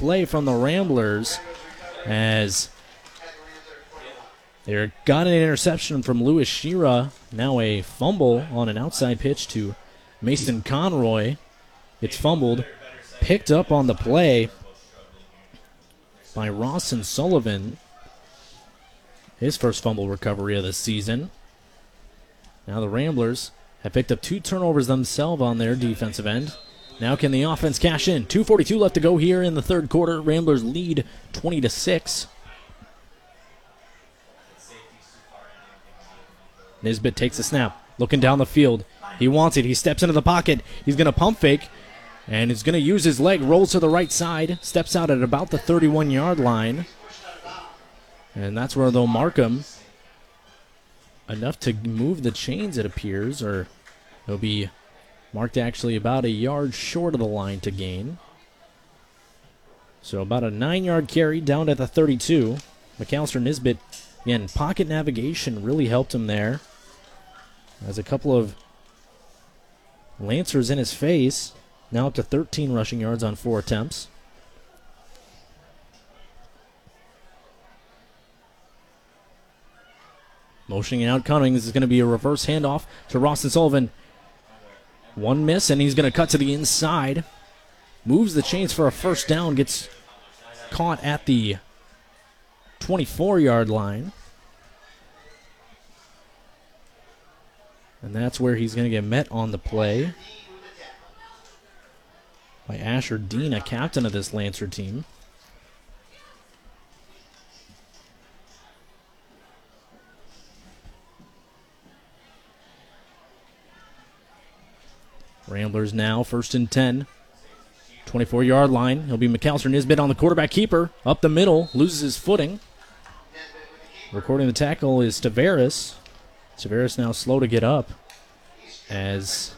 play from the Ramblers as they got an interception from Lewis Shira. Now a fumble on an outside pitch to Mason Conroy. It's fumbled, picked up on the play by Rawson Sullivan. His first fumble recovery of the season. Now the Ramblers have picked up 2 turnovers themselves on their defensive end. Now can the offense cash in? 2:42 left to go here in the third quarter. Ramblers lead 20-6. Nisbet takes a snap, looking down the field. He wants it. He steps into the pocket. He's going to pump fake, and he's going to use his leg. Rolls to the right side. Steps out at about the 31-yard line. And that's where they'll mark him. Enough to move the chains, it appears, or he'll be marked actually about a yard short of the line to gain. So about a 9-yard carry down at the 32. McAllister Nisbet, again, pocket navigation really helped him there. Has a couple of Lancers in his face. Now up to 13 rushing yards on 4 attempts. Motioning out Cummings is going to be a reverse handoff to Rawson Sullivan. One miss, and he's going to cut to the inside. Moves the chains for a first down. Gets caught at the 24-yard line. And that's where he's going to get met on the play by Asher Dean, a captain of this Lancer team. Ramblers now, 1st and 10. 24-yard line. He'll be McAllister Nisbet on the quarterback keeper. Up the middle, loses his footing. Recording the tackle is Tavares. Tavares now slow to get up as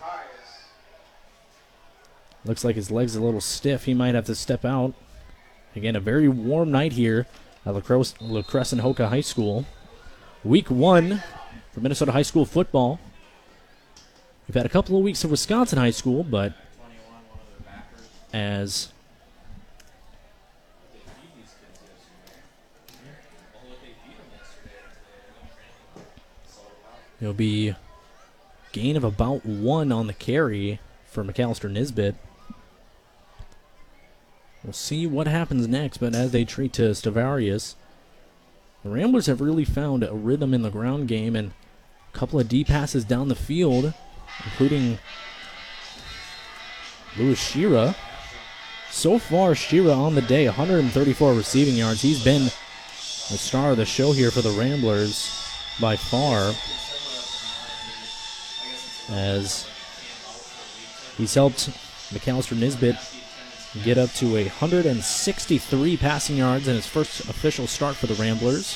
looks like his leg's a little stiff. He might have to step out. Again, a very warm night here at La Crescent Hoka High School. Week 1 for Minnesota high school football. We've had a couple of weeks of Wisconsin high school, but as it'll be gain of about 1 on the carry for McAllister Nisbet. We'll see what happens next, but as they treat to Stavarius, the Ramblers have really found a rhythm in the ground game and a couple of deep passes down the field, including Lewis Shira. So far, Shira on the day, 134 receiving yards. He's been the star of the show here for the Ramblers by far, as he's helped McAllister Nisbet get up to 163 passing yards in his first official start for the Ramblers.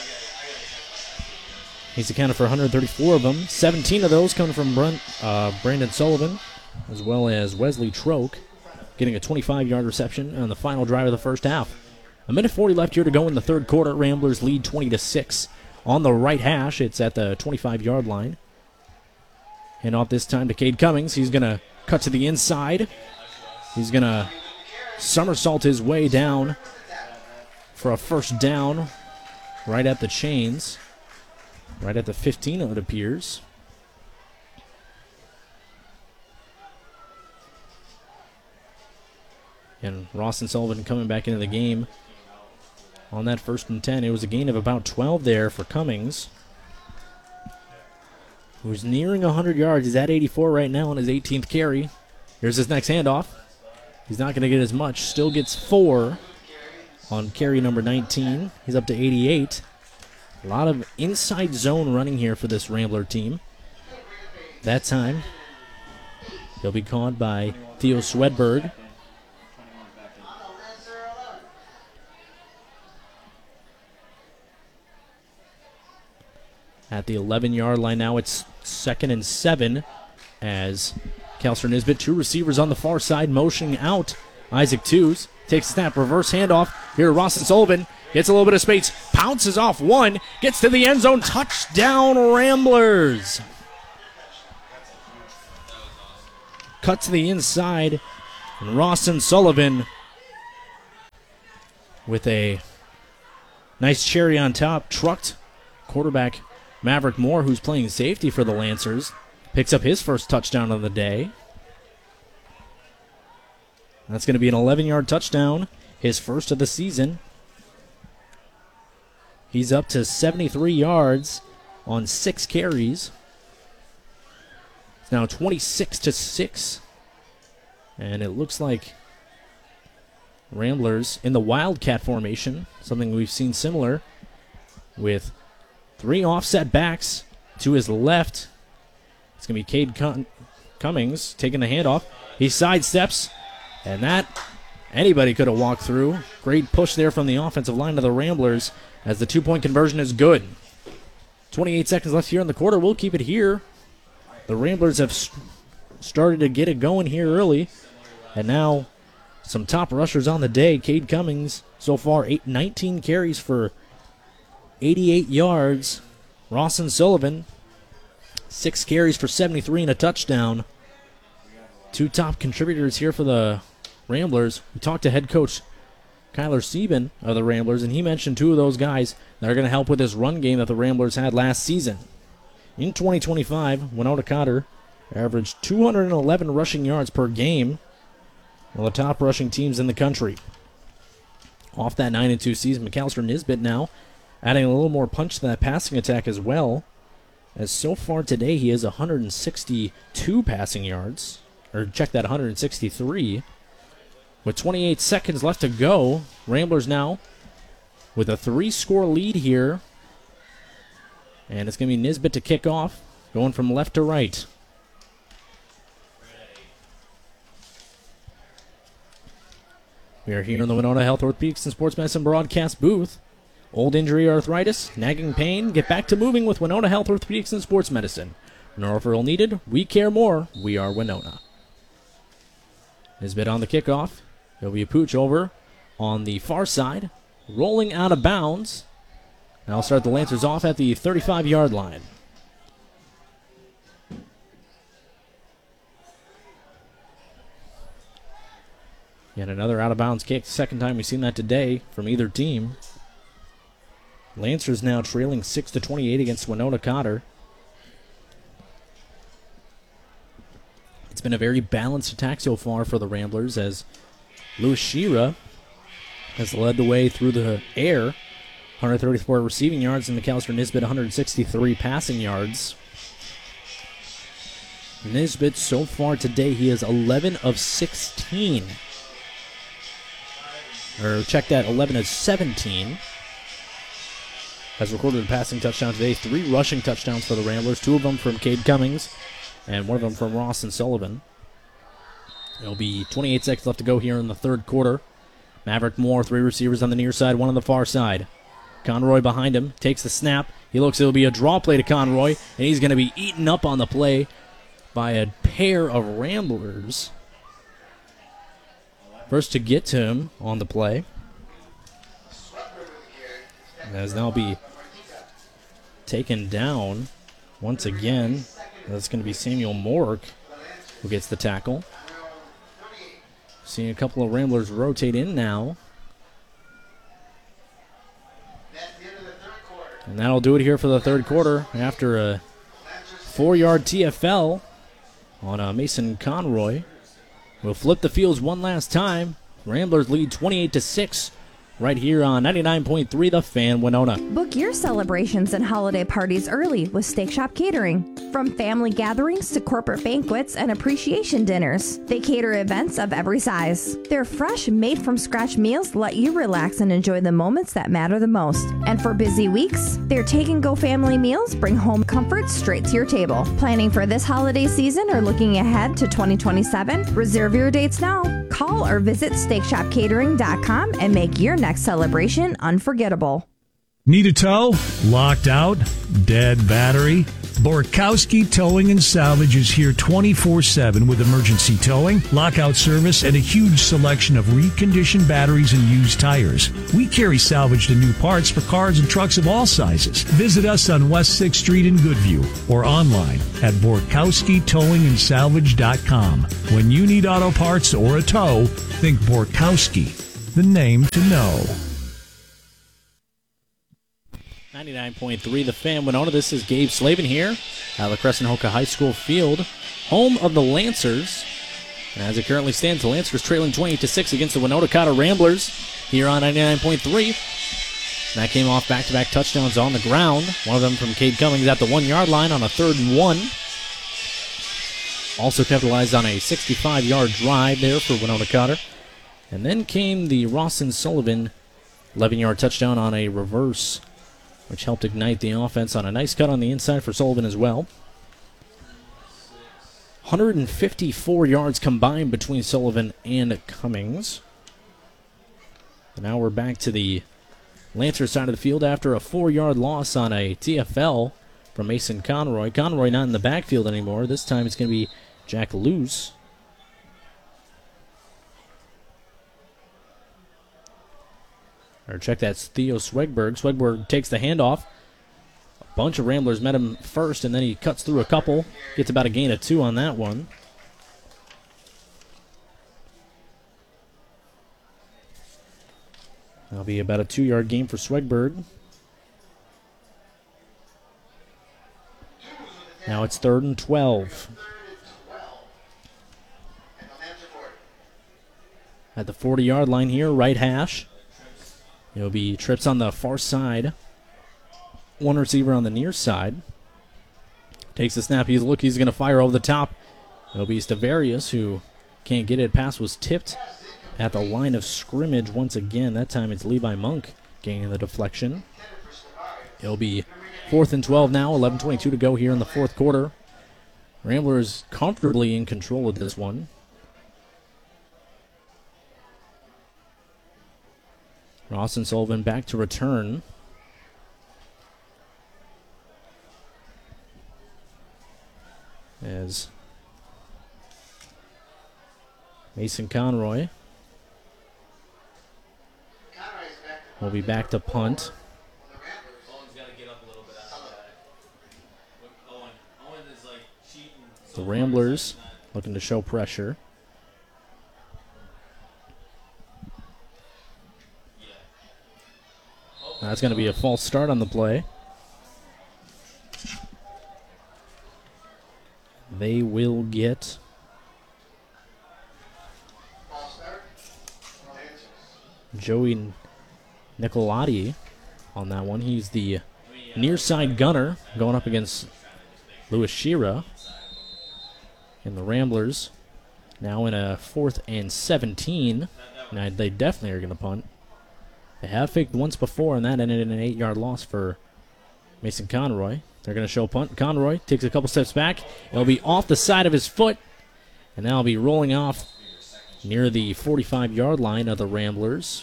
He's accounted for 134 of them. 17 of those coming from Brandon Sullivan, as well as Wesley Troke, getting a 25-yard reception on the final drive of the first half. 1:40 left here to go in the third quarter. Ramblers lead 20-6. On the right hash, it's at the 25-yard line. Hand off this time to Cade Cummings. He's going to cut to the inside. He's going to somersault his way down for a first down right at the chains. Right at the 15, it appears. And Rawson Sullivan coming back into the game on that 1st and 10. It was a gain of about 12 there for Cummings, who's nearing 100 yards. He's at 84 right now on his 18th carry. Here's his next handoff. He's not going to get as much. Still gets 4 on carry number 19. He's up to 88. A lot of inside zone running here for this Rambler team. That time, he'll be caught by Theo Swedberg. At the 11-yard line now, it's 2nd and 7 as McAllister Nisbet, 2 receivers on the far side, motioning out Isaac Tews. Takes a snap, reverse handoff. Here, Rawson Sullivan gets a little bit of space, pounces off one, gets to the end zone, touchdown Ramblers. Cut to the inside, and Rawson Sullivan with a nice cherry on top. Trucked quarterback Maverick Moore, who's playing safety for the Lancers, picks up his first touchdown of the day. That's going to be an 11-yard touchdown, his first of the season. He's up to 73 yards on 6 carries. It's now 26-6. And it looks like Ramblers in the Wildcat formation, something we've seen similar, with 3 offset backs to his left. It's going to be Cade Cummings taking the handoff. He sidesteps, and that anybody could have walked through. Great push there from the offensive line of the Ramblers as the 2-point conversion is good. 28 seconds left here in the quarter. We'll keep it here. The Ramblers have started to get it going here early, and now some top rushers on the day. Cade Cummings so far 19 carries for 88 yards. Rawson Sullivan 6 carries for 73 and a touchdown. 2 top contributors here for the Ramblers. We talked to head coach Kyler Sieben of the Ramblers, and he mentioned 2 of those guys that are going to help with this run game that the Ramblers had last season. In 2025, Winona Cotter averaged 211 rushing yards per game, one of the top rushing teams in the country. Off that 9-2 season, McAllister Nisbet now adding a little more punch to that passing attack as well, as so far today he has 162 passing yards, or check that, 163. With 28 seconds left to go, Ramblers now with a 3-score lead here, and it's going to be Nisbet to kick off, going from left to right. We are here in the Winona Health Orthopedics and Sports Medicine broadcast booth. Old injury, arthritis, nagging pain, get back to moving with Winona Health Orthopedics and Sports Medicine. No referral needed. We care more. We are Winona. Nisbet on the kickoff. There'll be a pooch over on the far side, rolling out of bounds. Now I'll start the Lancers off at the 35-yard line. Yet another out-of-bounds kick. Second time we've seen that today from either team. Lancers now trailing 6-28 against Winona Cotter. It's been a very balanced attack so far for the Ramblers, as Lewis Shira has led the way through the air. 134 receiving yards, and McAllister Nisbet 163 passing yards. Nisbet so far today, he is 11 of 16. Or check that, 11 of 17. Has recorded a passing touchdown today. 3 rushing touchdowns for the Ramblers. 2 of them from Cade Cummings, and 1 of them from Rawson Sullivan. There'll be 28 seconds left to go here in the third quarter. Maverick Moore, 3 receivers on the near side, 1 on the far side. Conroy behind him, takes the snap. He looks, it'll be a draw play to Conroy, and he's going to be eaten up on the play by a pair of Ramblers. First to get to him on the play. As now be taken down once again. That's going to be Samuel Mork who gets the tackle. Seeing a couple of Ramblers rotate in now. And that'll do it here for the third quarter after a 4-yard TFL on Mason Conroy. We'll flip the fields one last time. Ramblers lead 28-6. Right here on 99.3 The Fan, Winona. Book your celebrations and holiday parties early with Steak Shop Catering. From family gatherings to corporate banquets and appreciation dinners, they cater events of every size. Their fresh, made-from-scratch meals let you relax and enjoy the moments that matter the most. And for busy weeks, their take-and-go family meals bring home comfort straight to your table. Planning for this holiday season or looking ahead to 2027? Reserve your dates now. Call or visit SteakShopCatering.com and make your next celebration unforgettable. Need a tow? Locked out? Dead battery? Borkowski Towing and Salvage is here 24/7 with emergency towing, lockout service, and a huge selection of reconditioned batteries and used tires. We carry salvaged and new parts for cars and trucks of all sizes. Visit us on West 6th Street in Goodview or online at BorkowskiTowingandSalvage.com. When you need auto parts or a tow, think Borkowski, the name to know. 99.3 The Fan. Winona, this is Gabe Slavin here at La Crescent Hoka High School Field, home of the Lancers. And as it currently stands, the Lancers trailing 28-6 against the Winona Cotter Ramblers here on 99.3. And that came off back-to-back touchdowns on the ground. One of them from Cade Cummings at the 1-yard line on a 3rd and 1. Also capitalized on a 65-yard drive there for Winona Cotter. And then came the Rawson Sullivan 11-yard touchdown on a reverse, which helped ignite the offense on a nice cut on the inside for Sullivan as well. 154 yards combined between Sullivan and Cummings. And now we're back to the Lancer side of the field after a 4-yard loss on a TFL from Mason Conroy. Conroy not in the backfield anymore. This time it's going to be Jack Luce. Or check, that's Theo Swegberg. Swegberg takes the handoff. A bunch of Ramblers met him first, and then he cuts through a couple. Gets about a gain of 2 on that one. That'll be about a 2-yard gain for Swegberg. Now it's 3rd and 12. At the 40-yard line here, right hash. It'll be trips on the far side. One receiver on the near side. Takes the snap. He's going to fire over the top. It'll be Stavarius who can't get it. Pass was tipped at the line of scrimmage once again. That time it's Levi Monk gaining the deflection. It'll be 4th and 12 now. 11:22 to go here in the 4th quarter. Ramblers comfortably in control of this one. Rawson Sullivan back to return. As Mason Conroy will be back to punt. The Ramblers looking to show pressure. That's going to be a false start on the play. They will get Joey Nicolati on that one. He's the near side gunner going up against Lewis Shira. And the Ramblers now in a 4th and 17. Now they definitely are going to punt. They have faked once before, and that ended in an 8-yard loss for Mason Conroy. They're going to show punt. Conroy takes a couple steps back. It'll be off the side of his foot, and now it'll be rolling off near the 45-yard line of the Ramblers.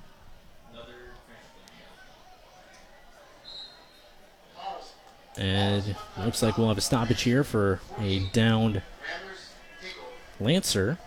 And it looks like we'll have a stoppage here for a downed Lancer.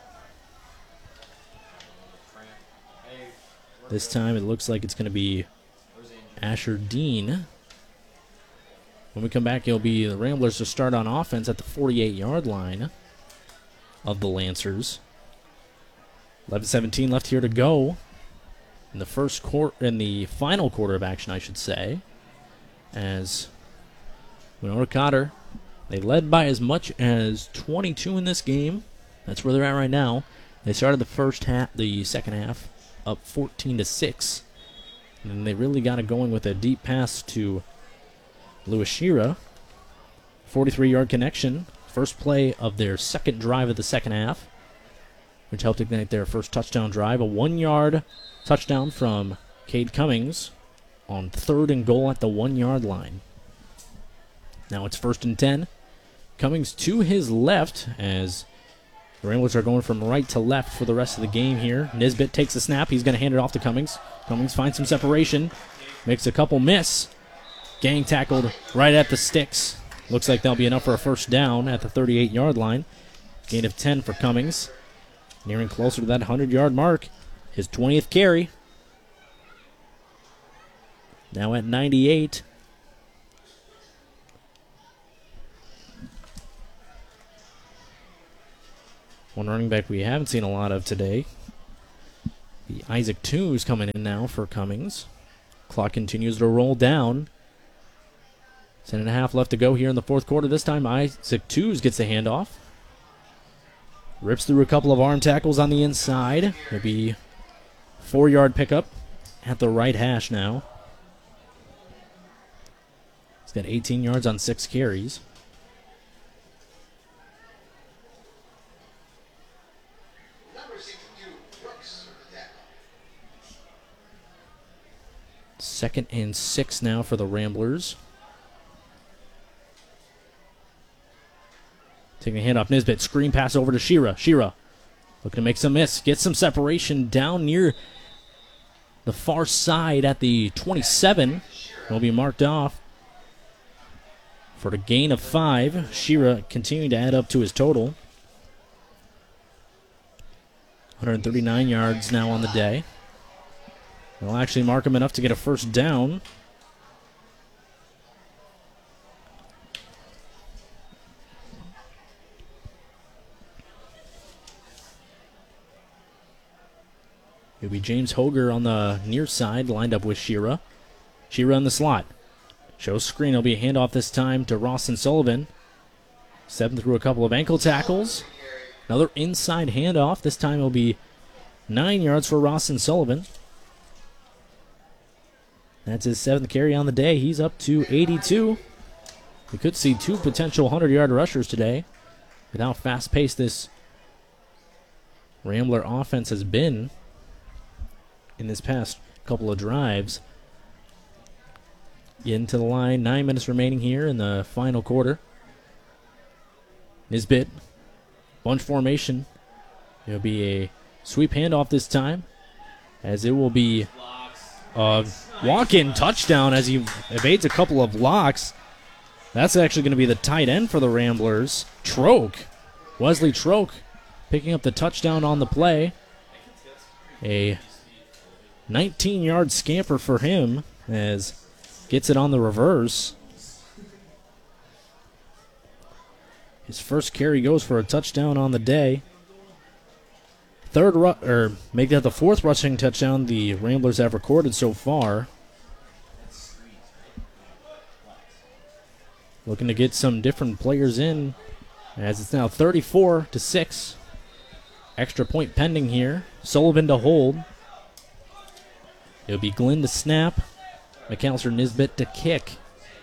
This time it looks like it's going to be Asher Dean. When we come back, it'll be the Ramblers to start on offense at the 48-yard line of the Lancers. 11:17 left here to go in the final quarter of action, I should say. As Winona Cotter, they led by as much as 22 in this game. That's where they're at right now. They started the second half up 14-6. And then they really got it going with a deep pass to Lewis Shira. 43-yard connection. First play of their second drive of the second half, which helped ignite their first touchdown drive. A 1-yard touchdown from Cade Cummings on 3rd and goal at the 1-yard line. Now it's 1st and 10. Cummings to his left as the Ramblers are going from right to left for the rest of the game here. Nisbet takes the snap. He's going to hand it off to Cummings. Cummings finds some separation. Makes a couple miss. Gang tackled right at the sticks. Looks like that'll be enough for a first down at the 38-yard line. Gain of 10 for Cummings. Nearing closer to that 100-yard mark. His 20th carry. Now at 98. One running back we haven't seen a lot of today. The Isaac Toombs coming in now for Cummings. Clock continues to roll down. 10.5 left to go here in the fourth quarter. This time Isaac Tews gets the handoff. Rips through a couple of arm tackles on the inside. It'll be 4-yard pickup at the right hash now. He's got 18 yards on 6 carries. Second and 6 now for the Ramblers. Taking a hand off Nisbet. Screen pass over to Shira. Shira looking to make some miss. Get some separation down near the far side at the 27. Will be marked off for the gain of 5. Shira continuing to add up to his total. 139 yards now on the day. They'll actually mark him enough to get a first down. It'll be James Hoger on the near side, lined up with Shira. Shira in the slot. Shows screen. It'll be a handoff this time to Rawson Sullivan. 7 through a couple of ankle tackles. Another inside handoff. This time it'll be 9 yards for Rawson Sullivan. That's his 7th carry on the day. He's up to 82. We could see 2 potential 100-yard rushers today with how fast-paced this Rambler offense has been in this past couple of drives. Into the line, 9 minutes remaining here in the final quarter. Nisbet, bunch formation. It'll be a sweep handoff this time, as it will be a walk-in touchdown as he evades a couple of blocks. That's actually going to be the tight end for the Ramblers, Troke. Wesley Troke picking up the touchdown on the play. A 19-yard scamper for him as gets it on the reverse. His first carry goes for a touchdown on the day. Make that the 4th rushing touchdown the Ramblers have recorded so far. Looking to get some different players in as it's now 34-6. Extra point pending here. Sullivan to hold. It'll be Glenn to snap. McAllister Nisbet to kick.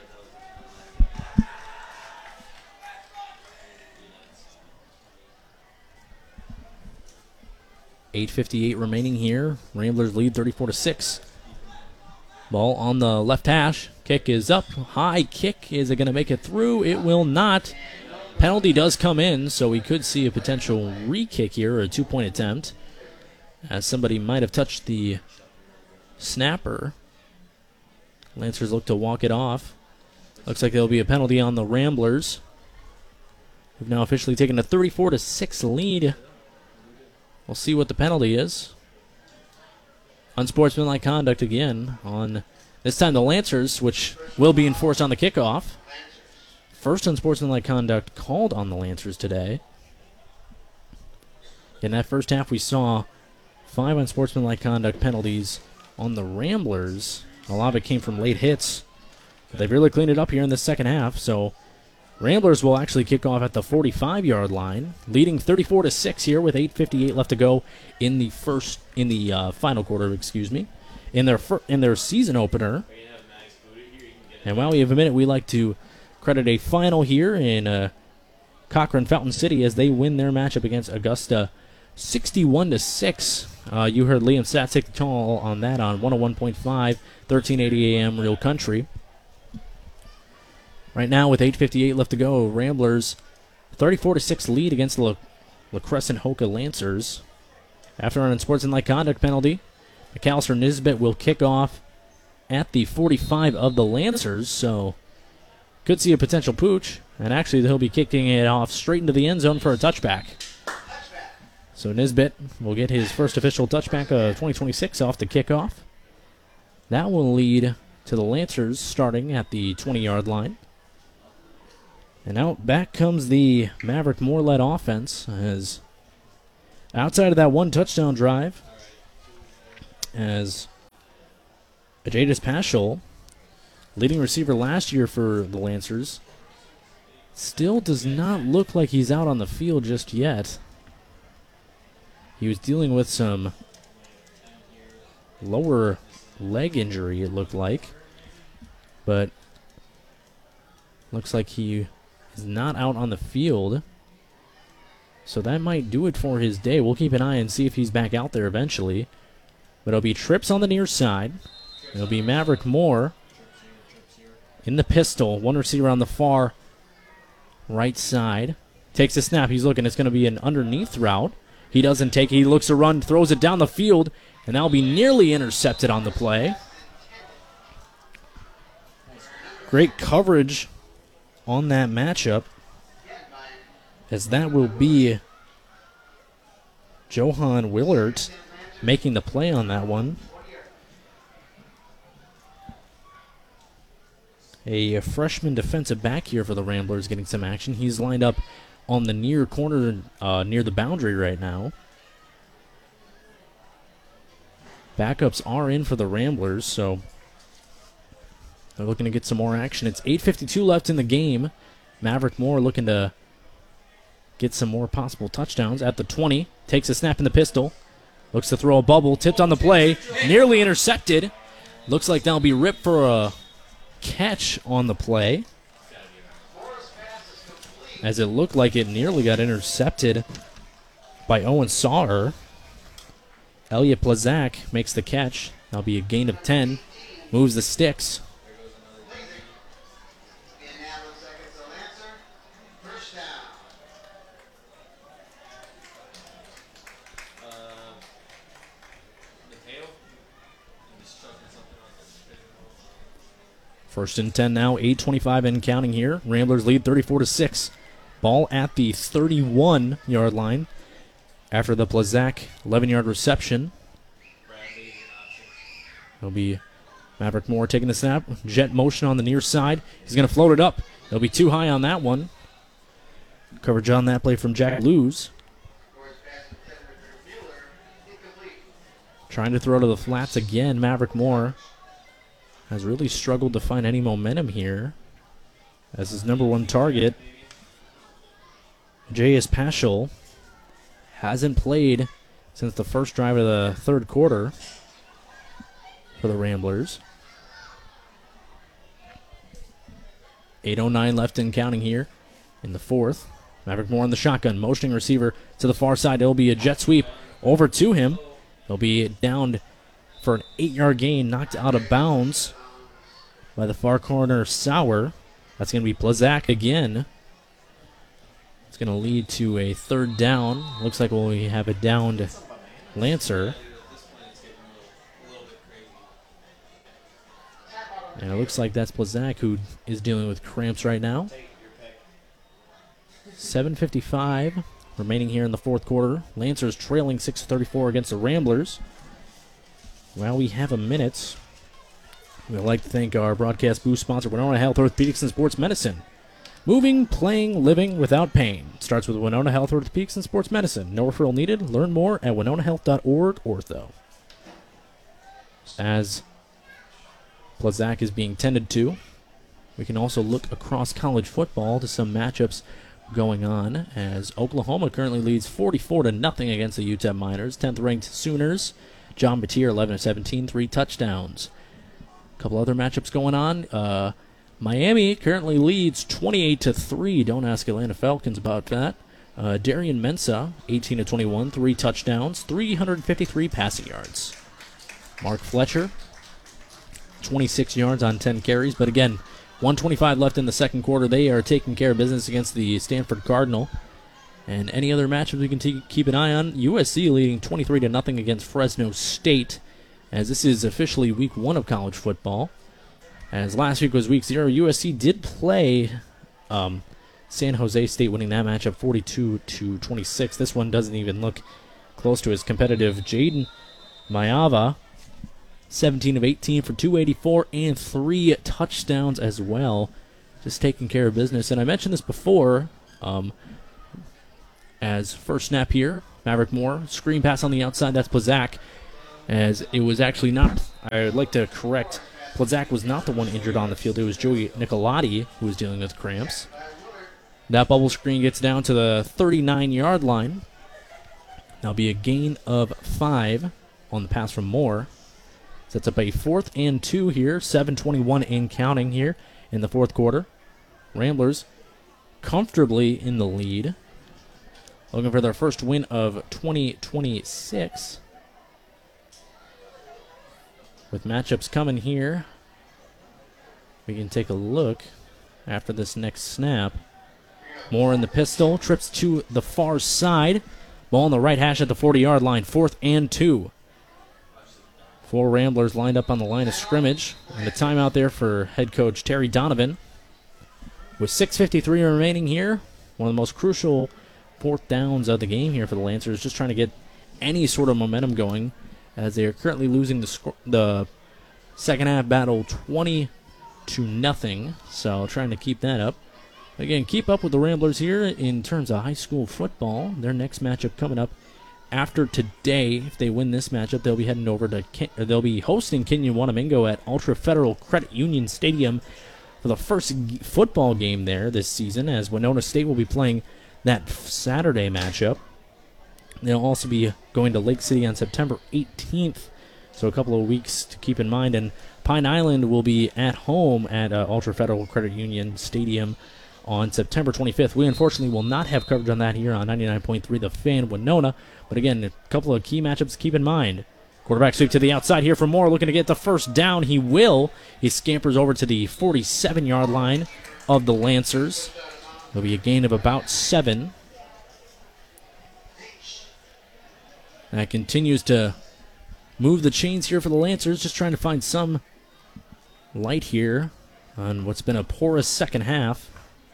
.8:58 remaining here. Ramblers lead 34-6. Ball on the left hash. Kick is up. High kick. Is it going to make it through? It will not. Penalty does come in, so we could see a potential re-kick here, or a 2-point attempt, as somebody might have touched the snapper. Lancers look to walk it off. Looks like there'll be a penalty on the Ramblers. We've now officially taken a 34-6 lead. We'll see what the penalty is. Unsportsmanlike conduct again on, this time the Lancers, which will be enforced on the kickoff. First unsportsmanlike conduct called on the Lancers today. In that first half, we saw 5 unsportsmanlike conduct penalties on the Ramblers. A lot of it came from late hits. But they've really cleaned it up here in the second half, so Ramblers will actually kick off at the 45-yard line, leading 34-6 here with 8:58 left to go in the final quarter. In their season opener. And while we have a minute, we like to credit a final here in Cochran Fountain City as they win their matchup against Augusta, 61-6. You heard Liam Satz take the call on that on 101.5, 1380 AM Real Country. Right now, with 8:58 left to go, Ramblers 34-6 lead against the La Crescent Hoka Lancers. After an unsportsmanlike conduct penalty, McAllister Nisbet will kick off at the 45 of the Lancers, so could see a potential pooch, and actually he'll be kicking it off straight into the end zone for a touchback. So Nisbet will get his first official touchback of 2026 off the kickoff. That will lead to the Lancers starting at the 20-yard line. And out back comes the Maverick Moore-led offense, as outside of that one touchdown drive, as Jadis Paschal leading receiver last year for the Lancers. Still does not look like he's out on the field just yet. He was dealing with some lower leg injury, it looked like. But looks like he is not out on the field. So that might do it for his day. We'll keep an eye and see if he's back out there eventually. But it'll be trips on the near side. It'll be Maverick Moore in the pistol. One receiver on the far right side. Takes a snap. He's looking. It's going to be an underneath route. He doesn't take it. He looks to run, throws it down the field, and that'll be nearly intercepted on the play. Great coverage on that matchup, as that will be Johan Willert making the play on that one. A freshman defensive back here for the Ramblers getting some action. He's lined up on the near corner near the boundary right now. Backups are in for the Ramblers, so they're looking to get some more action. It's 8:52 left in the game. Maverick Moore looking to get some more possible touchdowns at the 20. Takes a snap in the pistol. Looks to throw a bubble. Tipped on the play. Nearly intercepted. Looks like that'll be ripped for a catch on the play, as it looked like it nearly got intercepted by Owen Sauer. Elliot Plazak makes the catch. That'll be a gain of 10. Moves the sticks. First and 10 now, 8:25 and counting here. Ramblers lead 34-6. Ball at the 31-yard line after the Plazak 11-yard reception. It'll be Maverick Moore taking the snap. Jet motion on the near side. He's going to float it up. It'll be too high on that one. Coverage on that play from Jack Lewis. Trying to throw to the flats again. Maverick Moore has really struggled to find any momentum here, as his number one target, J.S. Paschal, hasn't played since the first drive of the third quarter for the Ramblers. 8:09 left in counting here in the fourth. Maverick Moore on the shotgun, motioning receiver to the far side. It'll be a jet sweep over to him. He'll be downed for an 8-yard gain, knocked out of bounds by the far corner Sauer. That's going to be Plazak again. It's going to lead to a third down. Looks like we have a downed Lancer. And it looks like that's Plazak who is dealing with cramps right now. 7:55 remaining here in the fourth quarter. Lancers trailing 6-34 against the Ramblers. Well, we have a minute. We'd like to thank our broadcast booth sponsor, Winona Health, Orthopedics, and Sports Medicine. Moving, playing, living without pain. It starts with Winona Health, Orthopedics, and Sports Medicine. No referral needed. Learn more at winonahealth.org ortho. As Plazak is being tended to, we can also look across college football to some matchups going on, as Oklahoma currently leads 44-0 against the UTEP Miners. 10th-ranked Sooners. John Batier, 11-17, 3 touchdowns. A couple other matchups going on. Miami currently leads 28-3. Don't ask Atlanta Falcons about that. Darian Mensah, 18-21, 3 touchdowns, 353 passing yards. Mark Fletcher, 26 yards on 10 carries. But again, 1:25 left in the second quarter. They are taking care of business against the Stanford Cardinal. And any other matchups we can keep an eye on. USC leading 23-0 against Fresno State, as this is officially week 1 of college football. As last week was week 0, USC did play San Jose State, winning that matchup 42-26. This one doesn't even look close to as competitive. Jaden Mayava, 17 of 18 for 284 and 3 touchdowns as well. Just taking care of business. And I mentioned this before, as first snap here, Maverick Moore, screen pass on the outside, that's Plazak. As it was actually not, I would like to correct, Plazak was not the one injured on the field. It was Joey Nicolati who was dealing with cramps. That bubble screen gets down to the 39-yard line. That'll be a gain of 5 on the pass from Moore. Sets up a 4th and 2 here. 7:21 and counting here in the fourth quarter. Ramblers comfortably in the lead. Looking for their first win of 2026. With matchups coming here, we can take a look after this next snap. Moore in the pistol, trips to the far side. Ball on the right hash at the 40-yard line, 4th and 2. 4 Ramblers lined up on the line of scrimmage. And the timeout there for head coach Terry Donovan. With 6:53 remaining here, one of the most crucial 4th downs of the game here for the Lancers, just trying to get any sort of momentum going, as they are currently losing the second half battle 20-0. So trying to keep that up. Again, keep up with the Ramblers here in terms of high school football. Their next matchup coming up after today. If they win this matchup, they'll be heading over to they'll be hosting Kenyon Wanamingo at Ultra Federal Credit Union Stadium for the first football game there this season, as Winona State will be playing that Saturday matchup. They'll also be going to Lake City on September 18th, so a couple of weeks to keep in mind. And Pine Island will be at home at Ultra Federal Credit Union Stadium on September 25th. We unfortunately will not have coverage on that here on 99.3 The Fan Winona, but again, a couple of key matchups to keep in mind. Quarterback sweep to the outside here for Moore, looking to get the first down. He will. He scampers over to the 47-yard line of the Lancers. There'll be a gain of about 7. That continues to move the chains here for the Lancers, just trying to find some light here on what's been a porous second half.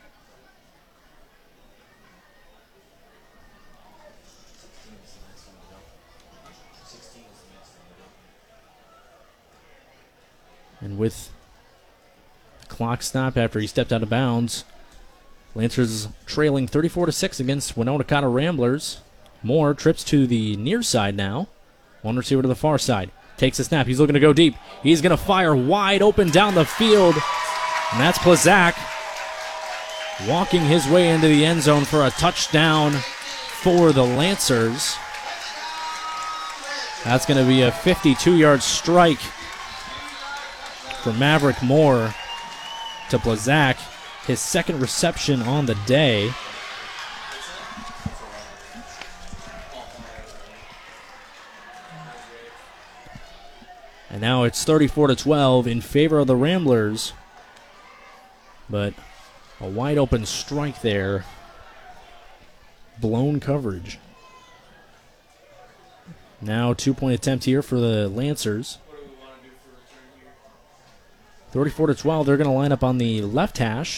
And with the clock stop after he stepped out of bounds, Lancers trailing 34-6 against Winona Ramblers. Moore trips to the near side now. One receiver to the far side. Takes a snap. He's looking to go deep. He's going to fire wide open down the field. And that's Plazak walking his way into the end zone for a touchdown for the Lancers. That's going to be a 52-yard strike for Maverick Moore to Plazak, his second reception on the day. And now it's 34-12 in favor of the Ramblers. But a wide open strike there. Blown coverage. Now 2-point attempt here for the Lancers. 34-12, they're going to line up on the left hash.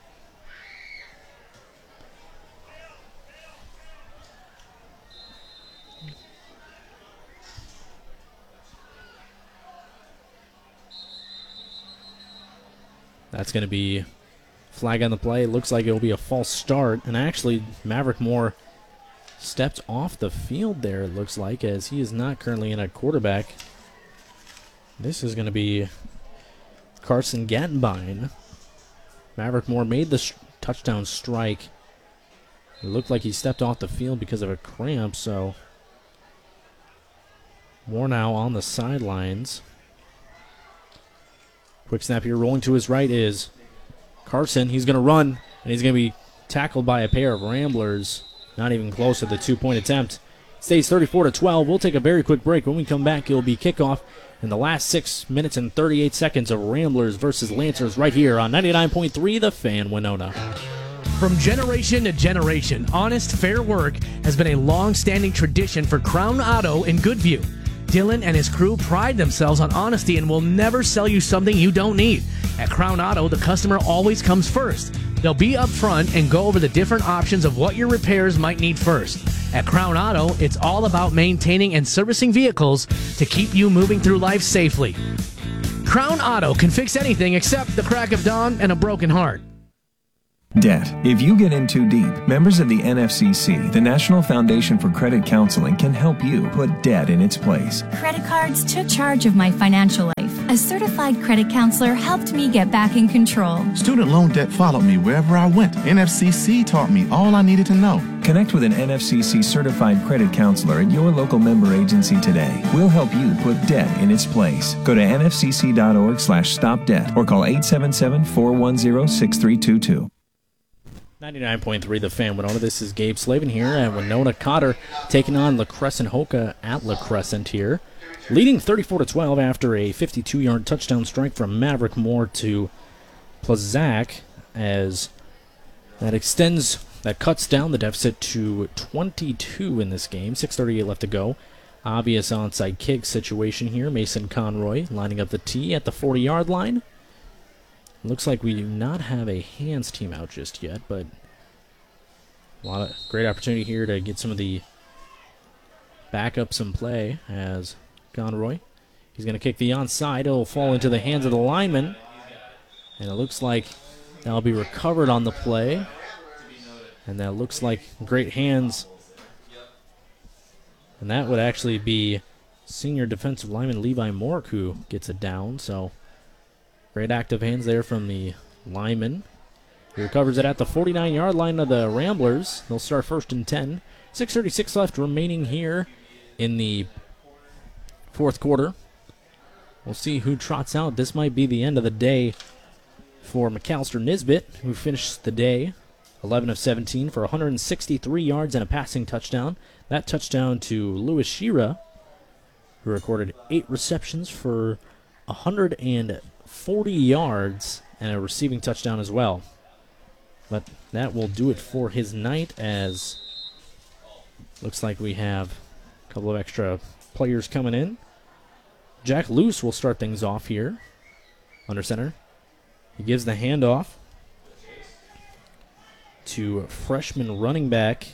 That's going to be flag on the play. It looks like it will be a false start. And actually, Maverick Moore stepped off the field there, it looks like, as he is not currently in at quarterback. This is going to be Carson Gattenbein. Maverick Moore made the touchdown strike. It looked like he stepped off the field because of a cramp, so Moore now on the sidelines. Quick snap here, rolling to his right is Carson. He's going to run, and he's going to be tackled by a pair of Ramblers. Not even close to the 2-point attempt. Stays 34-12. We'll take a very quick break. When we come back, it'll be kickoff in the last 6 minutes and 38 seconds of Ramblers versus Lancers right here on 99.3 The Fan Winona. From generation to generation, honest, fair work has been a long-standing tradition for Crown Auto in Goodview. Dylan and his crew pride themselves on honesty and will never sell you something you don't need. At Crown Auto, the customer always comes first. They'll be up front and go over the different options of what your repairs might need first. At Crown Auto, it's all about maintaining and servicing vehicles to keep you moving through life safely. Crown Auto can fix anything except the crack of dawn and a broken heart. Debt. If you get in too deep, members of the NFCC, the National Foundation for Credit Counseling, can help you put debt in its place. Credit cards took charge of my financial life. A certified credit counselor helped me get back in control. Student loan debt followed me wherever I went. NFCC taught me all I needed to know. Connect with an NFCC certified credit counselor at your local member agency today. We'll help you put debt in its place. Go to nfcc.org/stopdebt or call 877-410-6322. 99.3 The Fan, Winona. This is Gabe Slavin here at Winona Cotter taking on La Crescent Hoka at La Crescent here. Leading 34-12 after a 52-yard touchdown strike from Maverick Moore to Plazak, as that cuts down the deficit to 22 in this game. 6:38 left to go. Obvious onside kick situation here. Mason Conroy lining up the tee at the 40-yard line. Looks like we do not have a hands team out just yet, but a lot of great opportunity here to get some of the backups in play as Conroy. He's going to kick the onside. It'll fall into the hands of the lineman, and it looks like that'll be recovered on the play. And that looks like great hands. And that would actually be senior defensive lineman Levi Mork who gets it down. So great active hands there from the lineman. He recovers it at the 49-yard line of the Ramblers. They'll start 1st and 10. 6:36 left remaining here in the fourth quarter. We'll see who trots out. This might be the end of the day for McAllister Nisbet, who finished the day 11 of 17 for 163 yards and a passing touchdown. That touchdown to Louis Shira, who recorded 8 receptions for 140 yards and a receiving touchdown as well. But that will do it for his night, as looks like we have a couple of extra players coming in. Jack Luce will start things off here under center. He gives the handoff to freshman running back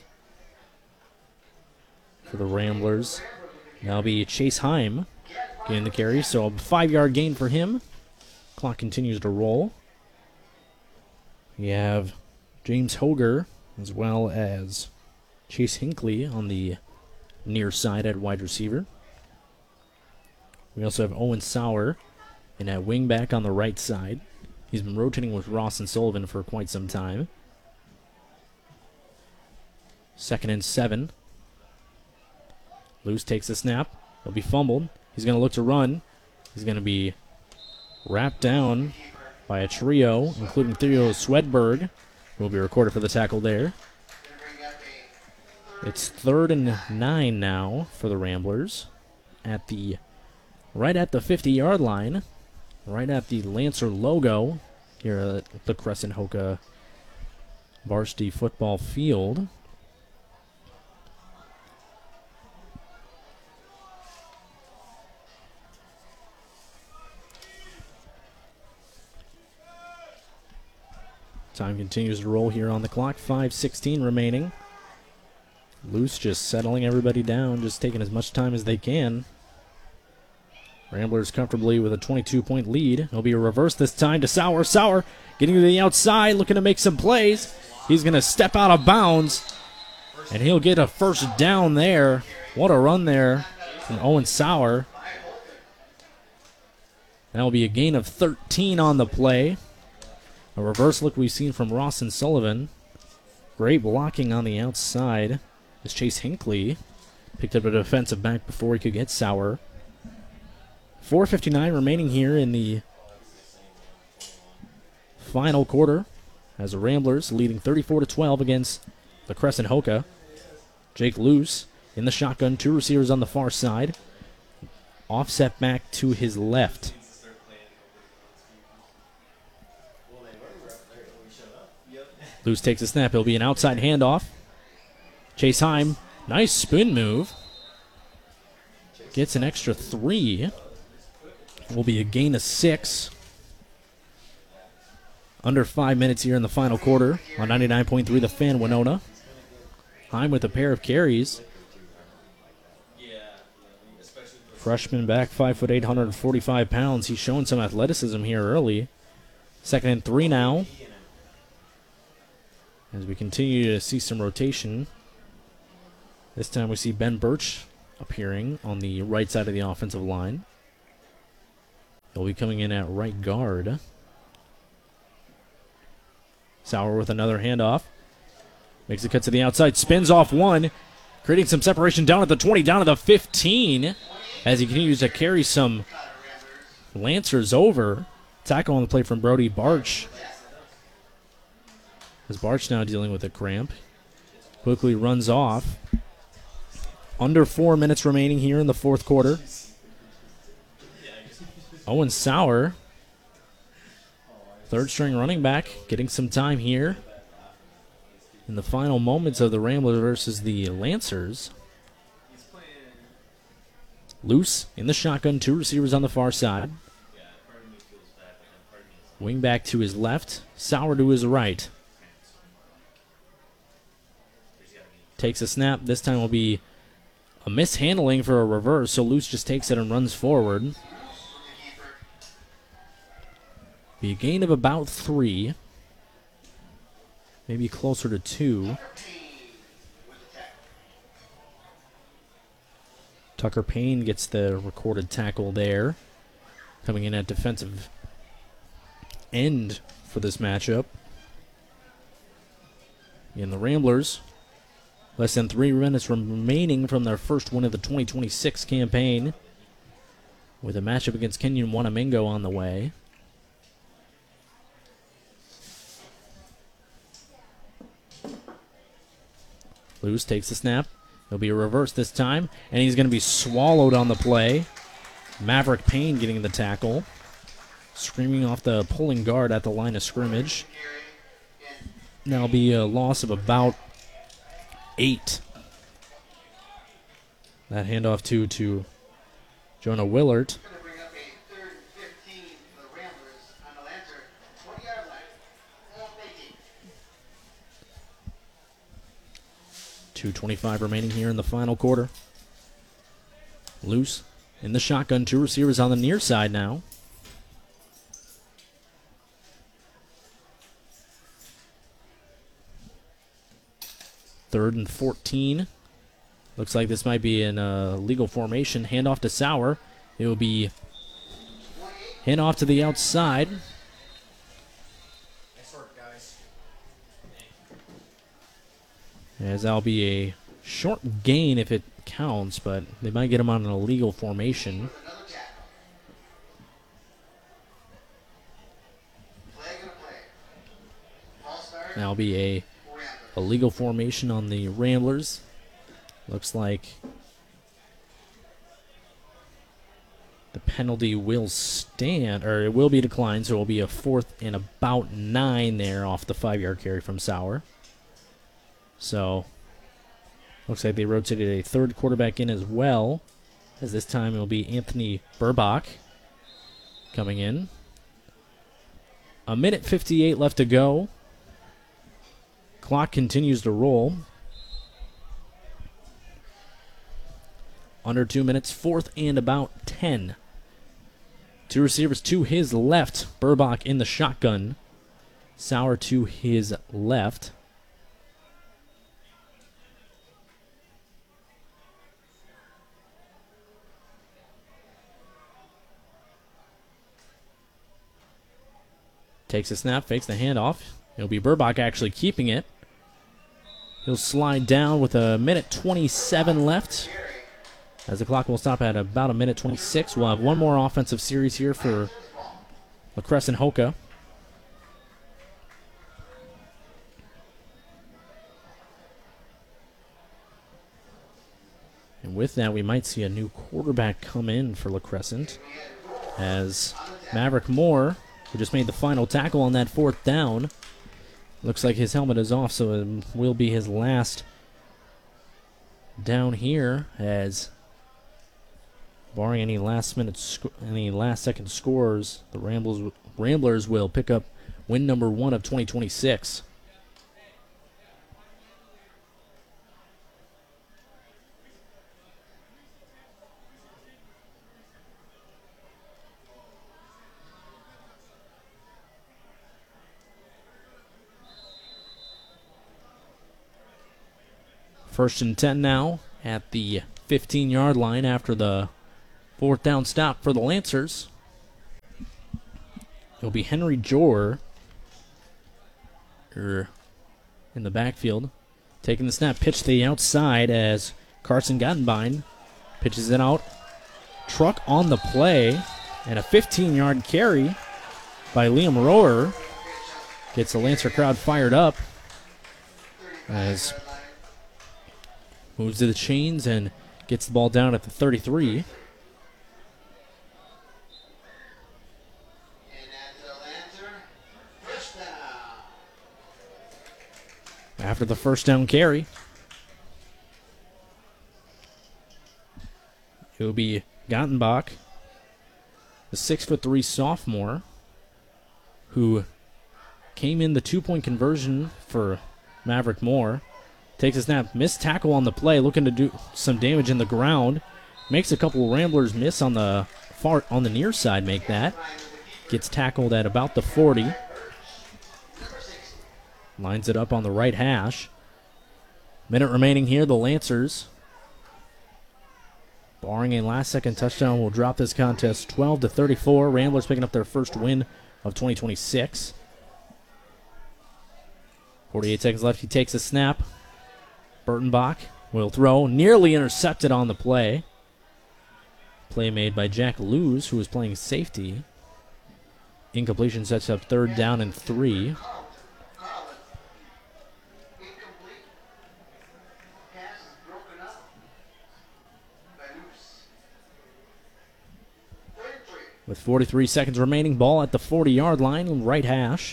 for the Ramblers. That'll be Chase Heim getting the carry, so a 5-yard gain for him. Clock continues to roll. We have James Hoger as well as Chase Hinckley on the near side at wide receiver. We also have Owen Sauer in at wingback on the right side. He's been rotating with Ross and Sullivan for quite some time. 2nd and 7. Luce takes the snap. He'll be fumbled. He's going to look to run. He's going to be wrapped down by a trio, including Theo Swedberg, who will be recorded for the tackle there. It's 3rd and 9 now for the Ramblers right at the 50-yard line, right at the Lancer logo here at the Crescent Hoka varsity football field. Time continues to roll here on the clock. 5:16 remaining. Luce just settling everybody down, just taking as much time as they can. Ramblers comfortably with a 22-point lead. It'll be a reverse this time to Sauer. Sauer getting to the outside, looking to make some plays. He's going to step out of bounds, and he'll get a first down there. What a run there from Owen Sauer. That will be a gain of 13 on the play. A reverse look we've seen from Ross and Sullivan. Great blocking on the outside as Chase Hinckley picked up a defensive back before he could get Sauer. 4:59 remaining here in the final quarter as the Ramblers leading 34-12 against the Crescent Hoka. Jake Luce in the shotgun, 2 receivers on the far side. Offset back to his left. Luce takes a snap. It'll be an outside handoff. Chase Heim, nice spin move. Gets an extra 3. Will be a gain of 6. Under 5 minutes here in the final quarter on 99.3 The Fan, Winona. Heim with a pair of carries. Freshman back, 5'8", 145 pounds. He's showing some athleticism here early. 2nd and 3 now. As we continue to see some rotation. This time we see Ben Birch appearing on the right side of the offensive line. He'll be coming in at right guard. Sauer with another handoff. Makes a cut to the outside, spins off one, creating some separation down at the 20, down to the 15, as he continues to carry some Lancers over. Tackle on the play from Brody Barch. As Barch now dealing with a cramp. Quickly runs off. Under 4 minutes remaining here in the fourth quarter. Owen Sauer, third string running back, getting some time here in the final moments of the Ramblers versus the Lancers. Loose in the shotgun, 2 receivers on the far side. Wing back to his left, Sauer to his right. Takes a snap. This time will be a mishandling for a reverse, so Loose just takes it and runs forward. Be a gain of about 3. Maybe closer to 2. Tucker Payne gets the recorded tackle there. Coming in at defensive end for this matchup. And the Ramblers, less than 3 minutes remaining from their first win of the 2026 campaign, with a matchup against Kenyon Wanamingo on the way. Loose takes the snap. It'll be a reverse this time, and he's going to be swallowed on the play. Maverick Payne getting the tackle. Screaming off the pulling guard at the line of scrimmage. That'll be a loss of about 8. That handoff to Jonah Willert. 2:25 remaining here in the final quarter. Loose in the shotgun, 2 receivers on the near side now. Third and 14. Looks like this might be in a legal formation. Handoff to Sauer. It will be handoff to the outside. As that'll be a short gain if it counts, but they might get him on an illegal formation. That'll be a illegal formation on the Ramblers. Looks like the penalty will stand, or it will be declined, so it will be a 4th and about 9 there off the 5-yard carry from Sauer. So, looks like they rotated a third quarterback in as well, as this time it will be Anthony Burbach coming in. 1:58 left to go. Clock continues to roll. Under 2 minutes, 4th and about 10. 2 receivers to his left. Burbach in the shotgun. Sauer to his left. Takes a snap, fakes the handoff. It'll be Burbach actually keeping it. He'll slide down with 1:27 left. As the clock will stop at about 1:26. We'll have one more offensive series here for La Crescent Hoka. And with that, we might see a new quarterback come in for La Crescent, as Maverick Moore, who just made the final tackle on that 4th down, looks like his helmet is off, so it will be his last down here, as barring any any last-second scores, the Ramblers will pick up win number 1 of 2026. First and 10 now at the 15-yard line after the 4th down stop for the Lancers. It'll be Henry Jor in the backfield. Taking the snap, pitch to the outside as Carson Gottenbein pitches it out. Truck on the play, and a 15-yard carry by Liam Rohr gets the Lancer crowd fired up as moves to the chains and gets the ball down at the 33. After the first down carry, it will be Gottenbach, the 6'3" sophomore, who came in the 2-point conversion for Maverick Moore. Takes a snap, missed tackle on the play, looking to do some damage in the ground. Makes a couple Ramblers miss on the near side, make that. Gets tackled at about the 40. Lines it up on the right hash. Minute remaining here, the Lancers, barring a last-second touchdown, will drop this contest 12-34. Ramblers picking up their first win of 2026. 48 seconds left. He takes a snap. Burtonbach will throw. Nearly intercepted on the play. Play made by Jack Lewis, who was playing safety. Incompletion sets up 3rd down and 3. With 43 seconds remaining, ball at the 40-yard line, right hash.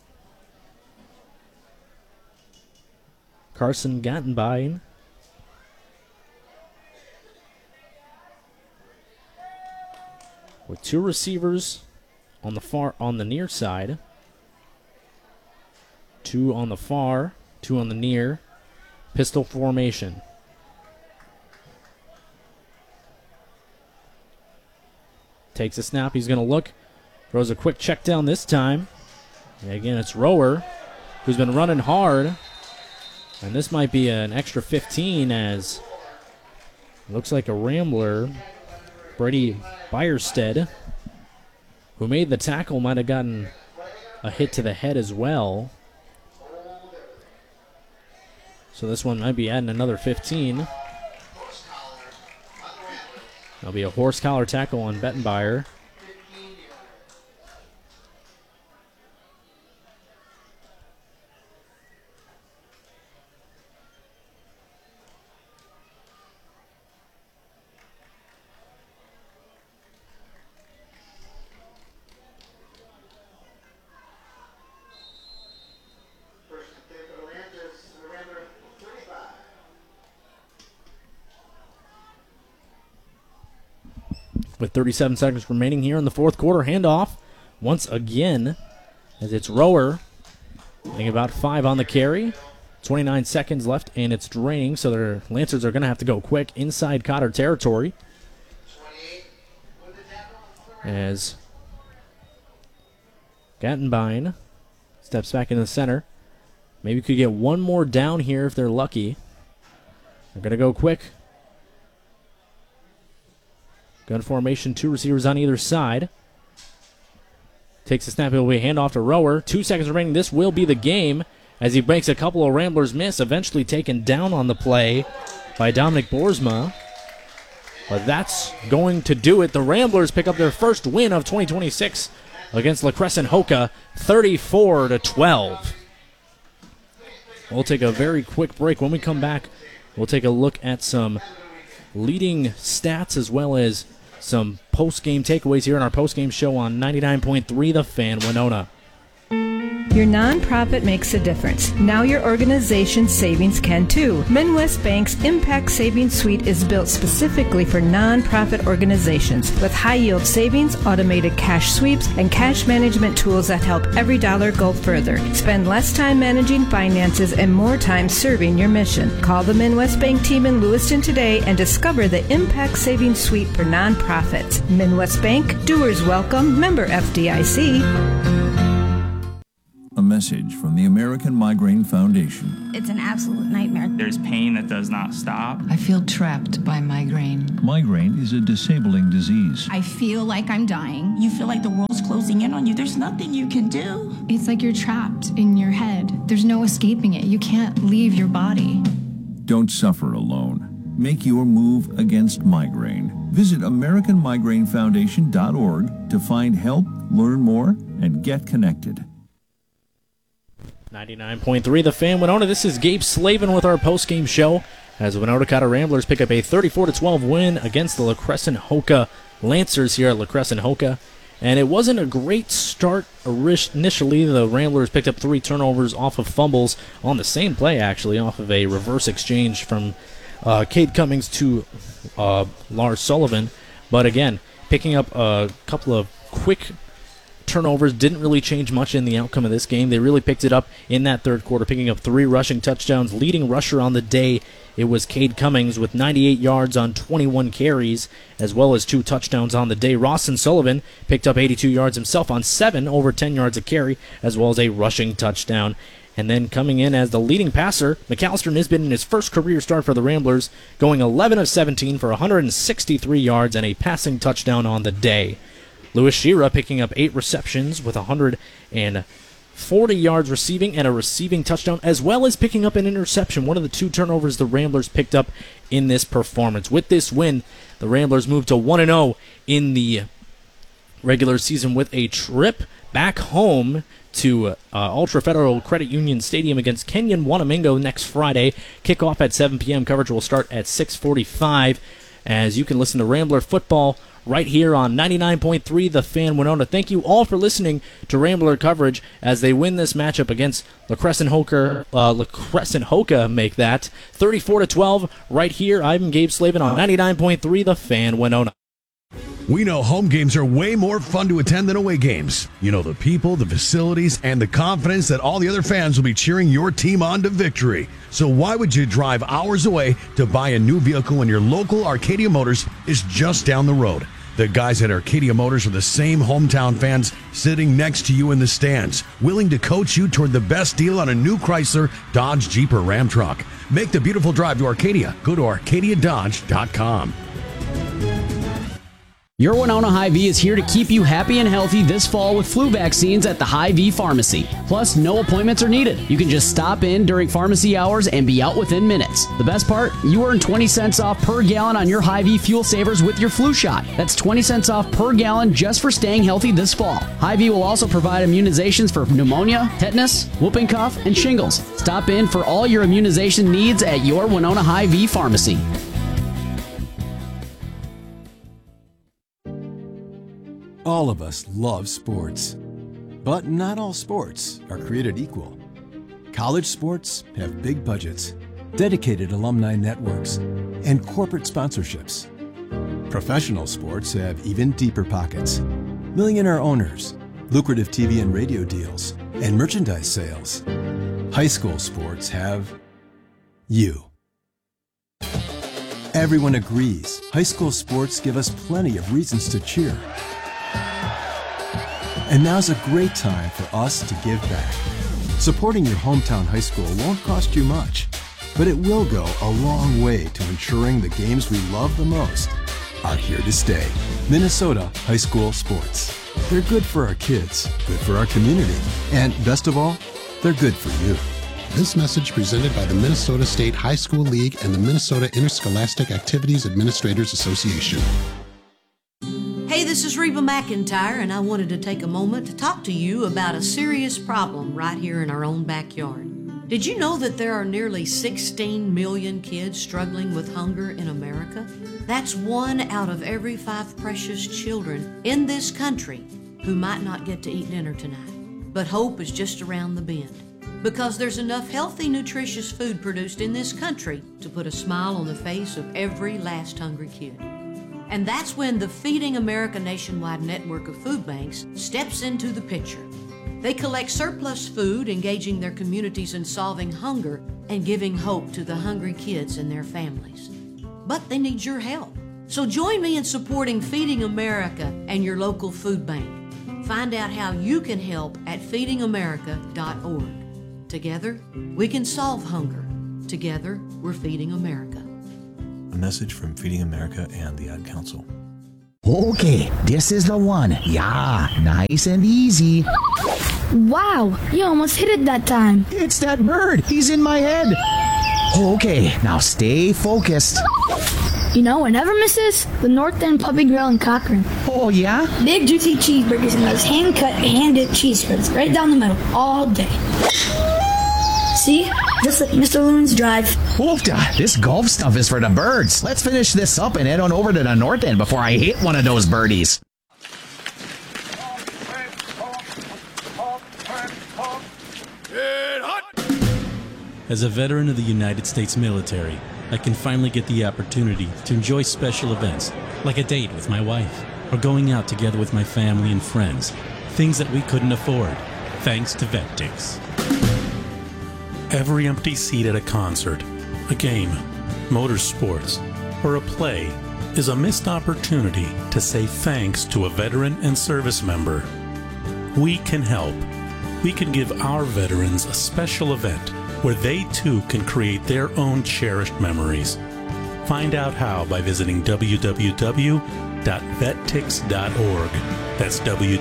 Carson Gottenbein with 2 receivers on the near side. 2 on the far, 2 on the near. Pistol formation. Takes a snap. He's going to look. Throws a quick check down this time. And again, it's Rohr, who's been running hard. And this might be an extra 15 as it looks like a Rambler, Brady Bierstead, who made the tackle, might have gotten a hit to the head as well. So this one might be adding another 15. There'll be a horse collar tackle on Bettenbauer. With 37 seconds remaining here in the fourth quarter, handoff once again as it's Rohr. Getting about 5 on the carry. 29 seconds left and it's draining, so their Lancers are going to have to go quick inside Cotter territory. As Gottenbein steps back into the center. Maybe could get one more down here if they're lucky. They're going to go quick. Gun formation, 2 receivers on either side. Takes a snap, it'll be a handoff to Rohr. 2 seconds remaining, this will be the game as he makes a couple of Ramblers miss, eventually taken down on the play by Dominic Boersma. But that's going to do it. The Ramblers pick up their first win of 2026 against La Crescent Hoka, 34-12. We'll take a very quick break. When we come back, we'll take a look at some leading stats as well as some post-game takeaways here in our post-game show on 99.3 The Fan Winona. Your nonprofit makes a difference. Now your organization's savings can too. Midwest Bank's Impact Savings Suite is built specifically for nonprofit organizations with high-yield savings, automated cash sweeps, and cash management tools that help every dollar go further. Spend less time managing finances and more time serving your mission. Call the Midwest Bank team in Lewiston today and discover the Impact Savings Suite for nonprofits. Midwest Bank, doers welcome, member FDIC. message from the American Migraine Foundation. It's an absolute nightmare. There's pain that does not stop. I feel trapped by migraine. Migraine is a disabling disease. I feel like I'm dying. You feel like the world's closing in on you. There's nothing you can do. It's like you're trapped in your head. There's no escaping it. You can't leave your body. Don't suffer alone. Make your move against migraine. Visit AmericanMigraineFoundation.org to find help, learn more, and get connected. 99.3 The Fan, Winona. This is Gabe Slavin with our post-game show as the Winona Cotta Ramblers pick up a 34-12 win against the La Crescent-Hoka Lancers here at La Crescent-Hoka. And it wasn't a great start initially. The Ramblers picked up 3 turnovers off of fumbles on the same play, actually, off of a reverse exchange from Cade Cummings to Lars Sullivan. But again, picking up a couple of quick turnovers didn't really change much in the outcome of this game. They really picked it up in that third quarter, picking up 3 rushing touchdowns. Leading rusher on the day, it was Cade Cummings with 98 yards on 21 carries, as well as 2 touchdowns on the day. Rawson Sullivan picked up 82 yards himself on 7, over 10 yards a carry, as well as a rushing touchdown. And then coming in as the leading passer, McAllister Nisbet in his first career start for the Ramblers, going 11 of 17 for 163 yards and a passing touchdown on the day. Louis Shira picking up 8 receptions with 140 yards receiving and a receiving touchdown, as well as picking up an interception, one of the 2 turnovers the Ramblers picked up in this performance. With this win, the Ramblers moved to 1-0 in the regular season with a trip back home to Ultra Federal Credit Union Stadium against Kenyon Wanamingo next Friday. Kickoff at 7 p.m. Coverage will start at 6:45, as you can listen to Rambler football right here on 99.3 The Fan Winona. Thank you all for listening to Rambler coverage as they win this matchup against La Crescent-Hoka, make that 34-12 right here. I'm Gabe Slavin on 99.3 The Fan Winona. We know home games are way more fun to attend than away games. You know, the people, the facilities, and the confidence that all the other fans will be cheering your team on to victory. So why would you drive hours away to buy a new vehicle when your local Arcadia Motors is just down the road? The guys at Arcadia Motors are the same hometown fans sitting next to you in the stands, willing to coach you toward the best deal on a new Chrysler, Dodge, Jeep, or Ram truck. Make the beautiful drive to Arcadia. Go to ArcadiaDodge.com. Your Winona Hy-Vee is here to keep you happy and healthy this fall with flu vaccines at the Hy-Vee Pharmacy. Plus, no appointments are needed. You can just stop in during pharmacy hours and be out within minutes. The best part? You earn 20 cents off per gallon on your Hy-Vee Fuel Savers with your flu shot. That's 20 cents off per gallon just for staying healthy this fall. Hy-Vee will also provide immunizations for pneumonia, tetanus, whooping cough, and shingles. Stop in for all your immunization needs at your Winona Hy-Vee Pharmacy. All of us love sports, but not all sports are created equal. College sports have big budgets, dedicated alumni networks, and corporate sponsorships. Professional sports have even deeper pockets, millionaire owners, lucrative TV and radio deals, and merchandise sales. High school sports have you. Everyone agrees high school sports give us plenty of reasons to cheer. And now's a great time for us to give back. Supporting your hometown high school won't cost you much, but it will go a long way to ensuring the games we love the most are here to stay. Minnesota High School Sports. They're good for our kids, good for our community, and best of all, they're good for you. This message presented by the Minnesota State High School League and the Minnesota Interscholastic Activities Administrators Association. Hey, this is Reba McIntyre, and I wanted to take a moment to talk to you about a serious problem right here in our own backyard. Did you know that there are nearly 16 million kids struggling with hunger in America? That's 1 out of every 5 precious children in this country who might not get to eat dinner tonight. But hope is just around the bend, because there's enough healthy, nutritious food produced in this country to put a smile on the face of every last hungry kid. And that's when the Feeding America nationwide network of food banks steps into the picture. They collect surplus food, engaging their communities in solving hunger and giving hope to the hungry kids and their families. But they need your help. So join me in supporting Feeding America and your local food bank. Find out how you can help at feedingamerica.org. Together, we can solve hunger. Together, we're Feeding America. A message from Feeding America and the Ad Council. Okay, this is the one. Yeah, nice and easy. Wow, you almost hit it that time. It's that bird. He's in my head. Okay, now stay focused. You know what never misses? The North End Puppy Grill in Cochrane. Oh, yeah? Big juicy cheeseburgers and those hand-cut, hand-dipped cheese strips right down the middle all day. See? Just like Mr. Loon's Drive. Oofda, this golf stuff is for the birds. Let's finish this up and head on over to the North End before I hit one of those birdies. As a veteran of the United States military, I can finally get the opportunity to enjoy special events, like a date with my wife, or going out together with my family and friends, things that we couldn't afford, thanks to VetTix. Every empty seat at a concert, a game, motorsports, or a play is a missed opportunity to say thanks to a veteran and service member. We can help. We can give our veterans a special event where they too can create their own cherished memories. Find out how by visiting www.vettix.org. That's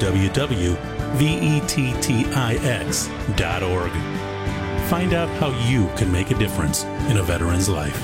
www.vettix.org. Find out how you can make a difference in a veteran's life.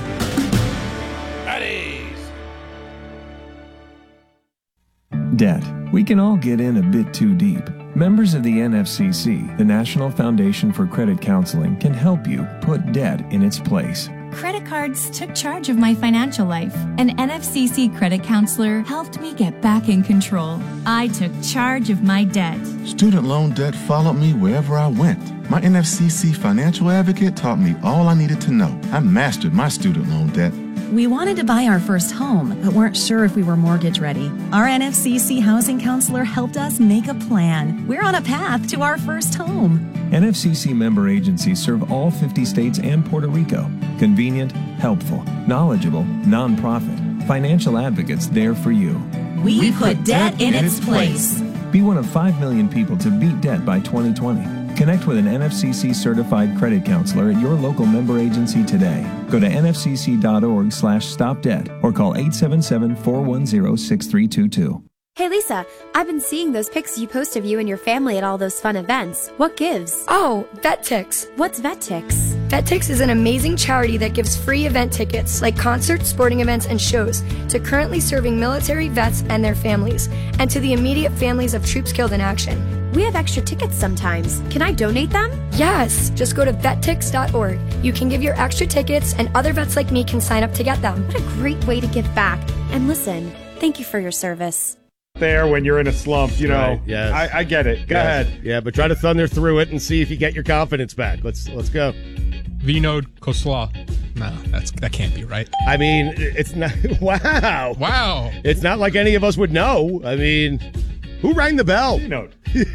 Debt. We can all get in a bit too deep. Members of the NFCC, the National Foundation for Credit Counseling, can help you put debt in its place. Credit cards took charge of my financial life. An NFCC credit counselor helped me get back in control. I took charge of my debt. Student loan debt followed me wherever I went. My NFCC financial advocate taught me all I needed to know. I mastered my student loan debt. We wanted to buy our first home, but weren't sure if we were mortgage ready. Our NFCC housing counselor helped us make a plan. We're on a path to our first home. NFCC member agencies serve all 50 states and Puerto Rico. Convenient, helpful, knowledgeable, nonprofit. Financial advocates there for you. We put debt in its place. Be one of 5 million people to beat debt by 2020. Connect with an NFCC certified credit counselor at your local member agency today. Go to nfcc.org/stopdebt or call 877-410-6322. Hey Lisa, I've been seeing those pics you post of you and your family at all those fun events. What gives? Oh, VetTix. What's VetTix? VetTix is an amazing charity that gives free event tickets, like concerts, sporting events, and shows, to currently serving military vets and their families, and to the immediate families of troops killed in action. We have extra tickets sometimes. Can I donate them? Yes, just go to vettix.org. You can give your extra tickets, and other vets like me can sign up to get them. What a great way to give back. And listen, thank you for your service. There when you're in a slump, you know. Right, yes. I get it. Go ahead. Yeah, but try to thunder through it and see if you get your confidence back. Let's go. Vinod Khosla. No, that can't be right. I mean, it's not. Wow. It's not like any of us would know. I mean, who rang the bell? Vinod.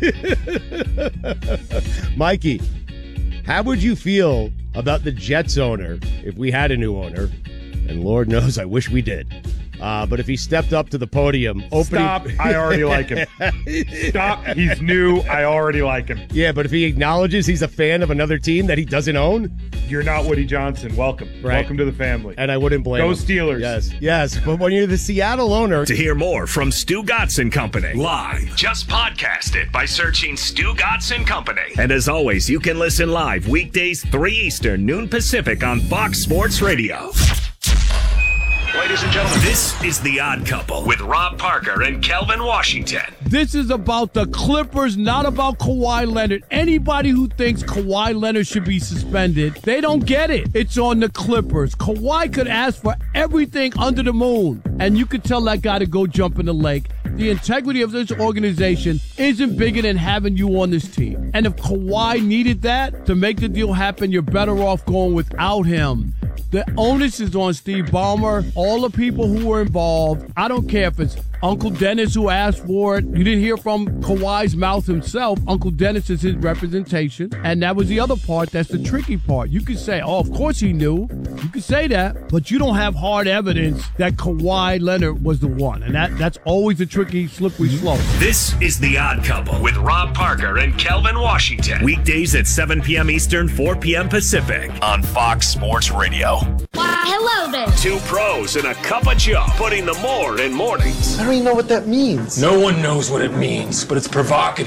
Mikey, how would you feel about the Jets owner if we had a new owner? And Lord knows, I wish we did. But if he stepped up to the podium, Stop, I already like him. Stop, he's new, I already like him. Yeah, but if he acknowledges he's a fan of another team that he doesn't own? You're not Woody Johnson, welcome. Right. Welcome to the family. And I wouldn't blame Go him. Steelers. Yes, but when you're the Seattle owner... To hear more from Stu Gotson Company, live, just podcast it by searching Stu Gotson Company. And as always, you can listen live weekdays 3 Eastern, noon Pacific on Fox Sports Radio. Ladies and gentlemen, this is The Odd Couple with Rob Parker and Kelvin Washington. This is about the Clippers, not about Kawhi Leonard. Anybody who thinks Kawhi Leonard should be suspended, they don't get it. It's on the Clippers. Kawhi could ask for everything under the moon, and you could tell that guy to go jump in the lake. The integrity of this organization isn't bigger than having you on this team. And if Kawhi needed that to make the deal happen, you're better off going without him. The onus is on Steve Ballmer, all the people who were involved. I don't care if it's Uncle Dennis who asked for it. You didn't hear from Kawhi's mouth himself. Uncle Dennis is his representation. And that was the other part. That's the tricky part. You could say, oh, of course he knew. You could say that, but you don't have hard evidence that Kawhi Leonard was the one. And that's always a tricky, slippery slope. This is The Odd Couple with Rob Parker and Kelvin Washington. Weekdays at 7 p.m. Eastern, 4 p.m. Pacific on Fox Sports Radio. Why, hello there. Two pros and a cup of Joe, putting the more in mornings. I don't even know what that means. No one knows what it means, but it's provocative.